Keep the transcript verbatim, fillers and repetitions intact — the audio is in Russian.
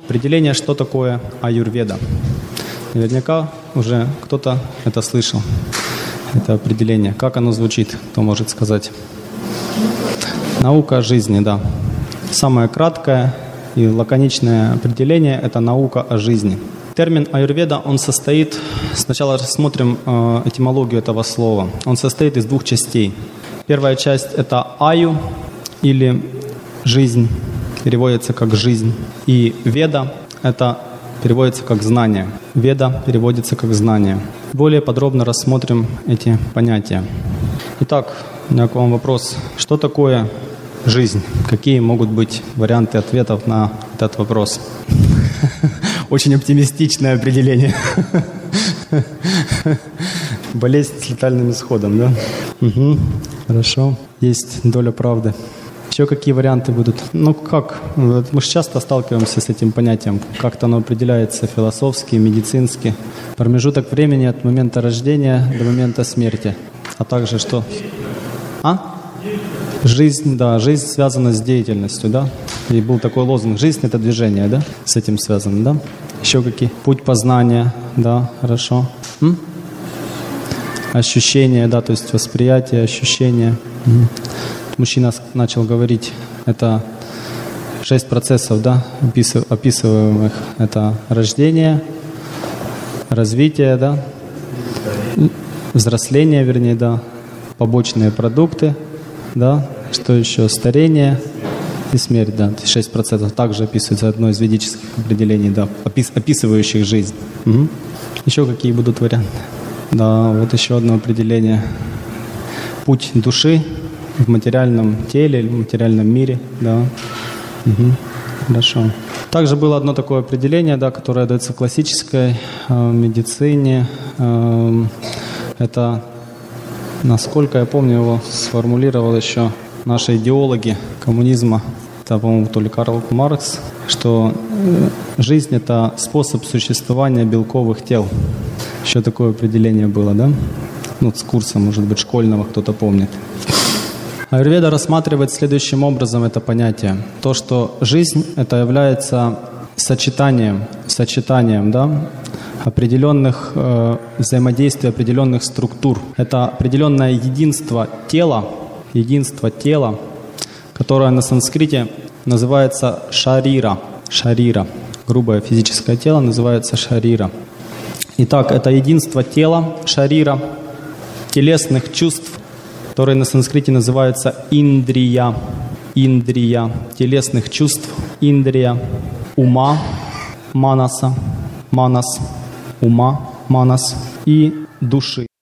Определение, что такое аюрведа. Наверняка уже кто-то это слышал, это определение. Как оно звучит, кто может сказать? Наука о жизни, да. Самое краткое и лаконичное определение – это наука о жизни. Термин аюрведа, он состоит, сначала рассмотрим э, этимологию этого слова. Он состоит из двух частей. Первая часть – это аю, или жизнь, переводится как жизнь. И веда – это переводится как знание. Веда переводится как знание. Более подробно рассмотрим эти понятия. Итак, у меня к вам вопрос. Что такое жизнь? Какие могут быть варианты ответов на этот вопрос? Очень оптимистичное определение. Болезнь с летальным исходом, да? Угу. Хорошо. Есть доля правды. Еще какие варианты будут? Ну как? Мы же часто сталкиваемся с этим понятием. Как-то оно определяется философски, медицински. Промежуток времени от момента рождения до момента смерти. А также что? А? Жизнь, да, жизнь связана с деятельностью, да? И был такой лозунг: жизнь — это движение, да? С этим связано, да? Еще какие? Путь познания, да, хорошо. М? Ощущение, да, то есть восприятие, ощущение. М. Мужчина начал говорить, это шесть процессов, да, описываемых. Это рождение, развитие, да, взросление, вернее, да, побочные продукты, да, что еще, старение и смерть, да, шесть процессов. Также описывается одно из ведических определений, да, опис, описывающих жизнь. Угу. Еще какие будут варианты? Да, вот еще одно определение. Путь души в материальном теле или в материальном мире, да. Угу. Хорошо. Также было одно такое определение, да, которое дается в классической э, медицине. Э, это, насколько я помню, его сформулировал еще наши идеологи коммунизма. Это, по-моему, то ли Карл Маркс, что э, жизнь — это способ существования белковых тел. Еще такое определение было, да? Ну, с курса, может быть, школьного, кто-то помнит. Аюрведа рассматривает следующим образом это понятие. То, что жизнь — это является сочетанием, сочетанием, да, определенных э, взаимодействий, определенных структур. Это определенное единство тела, единство тела, которое на санскрите называется шарира. Шарира. Грубое физическое тело называется шарира. Итак, это единство тела, шарира, телесных чувств, которые на санскрите называются индрия, индрия, телесных чувств, индрия, ума, манаса, манас, ума, манас и души.